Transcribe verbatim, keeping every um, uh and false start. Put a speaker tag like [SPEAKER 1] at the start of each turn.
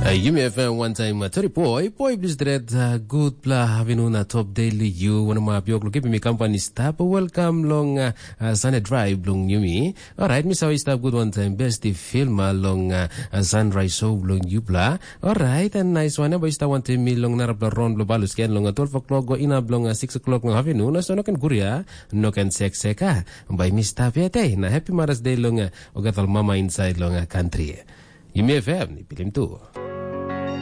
[SPEAKER 1] You may have one time Tori Boy, Boy Bliss Dread, good pla Avenuna Top Daily You, one of my biog look me company stop. Welcome long uh, Sunny Drive long Yumi. Alright, Miss How stop good one time, best film long uh, Sunrise Show long you pla. Alright, and nice one. Boy sta one time me long narapla ron globalus can long twelve o'clock go in up long six o'clock long Avenuna, so no can Guria, no can sex seka. By Miss Tapiate, na happy Mother's Day long, Ogatal Mama inside long country. You may have ni pilim too.